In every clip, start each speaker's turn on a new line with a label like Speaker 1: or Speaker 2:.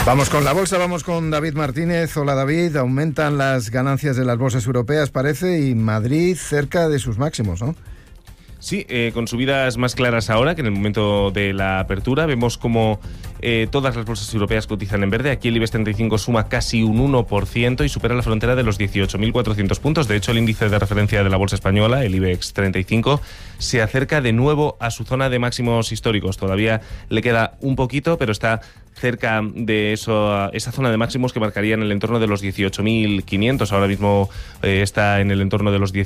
Speaker 1: Vamos con la bolsa, vamos con David Martínez. Hola David, aumentan las ganancias de las bolsas europeas parece y Madrid cerca de sus máximos, ¿no?
Speaker 2: Sí, con subidas más claras ahora que en el momento de la apertura. Vemos como todas las bolsas europeas cotizan en verde. Aquí el IBEX 35 suma casi un 1% y supera la frontera de los 18.400 puntos. De hecho, el índice de referencia de la bolsa española, el IBEX 35, se acerca de nuevo a su zona de máximos históricos. Todavía le queda un poquito, pero está cerca de esa zona de máximos que marcaría en el entorno de los 18.500. Ahora mismo está en el entorno de los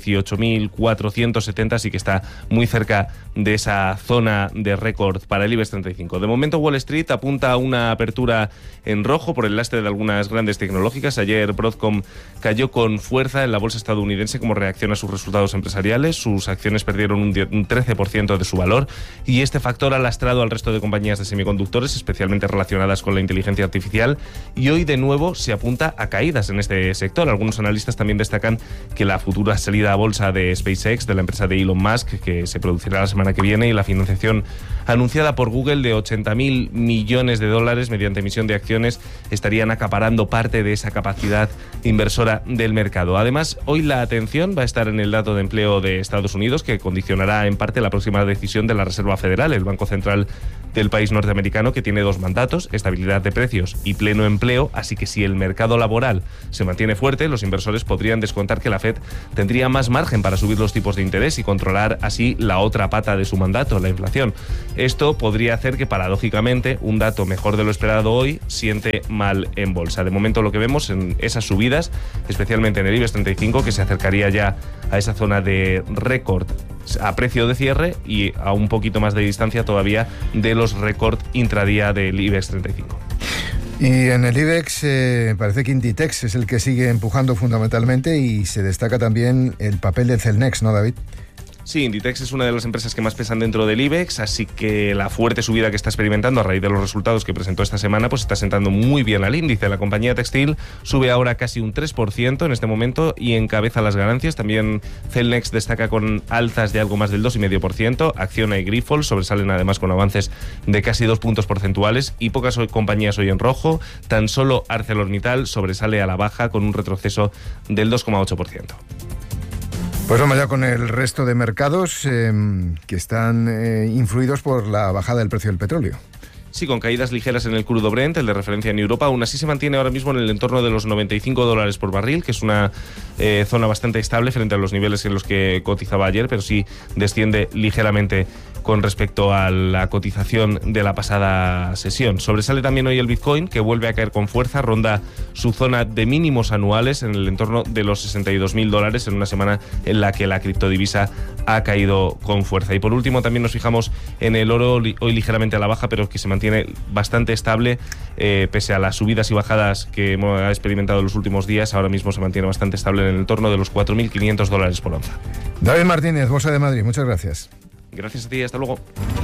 Speaker 2: 18.470, así que está muy cerca de esa zona de récord para el IBEX 35. De momento Wall Street apunta a una apertura en rojo por el lastre de algunas grandes tecnológicas. Ayer Broadcom cayó con fuerza en la bolsa estadounidense como reacción a sus resultados empresariales. Sus acciones perdieron un 13% de su valor y este factor ha lastrado al resto de compañías de semiconductores, especialmente relacionadas con la inteligencia artificial, y hoy de nuevo se apunta a caídas en este sector. Algunos analistas también destacan que la futura salida a bolsa de SpaceX, de la empresa de Elon Musk, que se producirá la semana que viene, y la financiación anunciada por Google de $80.000 millones mediante emisión de acciones estarían acaparando parte de esa capacidad inversora del mercado. Además, hoy la atención va a estar en el dato de empleo de Estados Unidos, que condicionará en parte la próxima decisión de la Reserva Federal, el Banco Central del país norteamericano, que tiene dos mandatos: estabilidad de precios y pleno empleo. Así que si el mercado laboral se mantiene fuerte, los inversores podrían descontar que la Fed tendría más margen para subir los tipos de interés y controlar así la otra pata de su mandato, la inflación. Esto podría hacer que, paradójicamente, un dato mejor de lo esperado hoy siente mal en bolsa. De momento lo que vemos en esas subidas, especialmente en el IBEX 35, que se acercaría ya a esa zona de récord a precio de cierre y a un poquito más de distancia todavía de los récord intradía del IBEX 35.
Speaker 1: Y en el IBEX parece que Inditex es el que sigue empujando fundamentalmente y se destaca también el papel de Celnex, ¿no, David?
Speaker 2: Sí, Inditex es una de las empresas que más pesan dentro del IBEX, así que la fuerte subida que está experimentando a raíz de los resultados que presentó esta semana pues está sentando muy bien al índice. La compañía textil sube ahora casi un 3% en este momento y encabeza las ganancias. También Celnex destaca con alzas de algo más del 2,5%. Acciona y Grifols sobresalen además con avances de casi 2 puntos porcentuales y pocas compañías hoy en rojo. Tan solo ArcelorMittal sobresale a la baja con un retroceso del 2,8%.
Speaker 1: Pues vamos ya con el resto de mercados que están influidos por la bajada del precio del petróleo.
Speaker 2: Sí, con caídas ligeras en el crudo Brent, el de referencia en Europa. Aún así se mantiene ahora mismo en el entorno de los $95 por barril, que es una zona bastante estable frente a los niveles en los que cotizaba ayer, pero sí desciende ligeramente con respecto a la cotización de la pasada sesión. Sobresale también hoy el Bitcoin, que vuelve a caer con fuerza, ronda su zona de mínimos anuales en el entorno de los $62.000 en una semana en la que la criptodivisa ha caído con fuerza. Y por último también nos fijamos en el oro, hoy ligeramente a la baja, pero que se mantiene bastante estable pese a las subidas y bajadas que hemos experimentado en los últimos días. Ahora mismo se mantiene bastante estable en el entorno de los $4.500 por onza.
Speaker 1: David Martínez, Bolsa de Madrid, muchas gracias.
Speaker 2: Gracias a ti, hasta luego.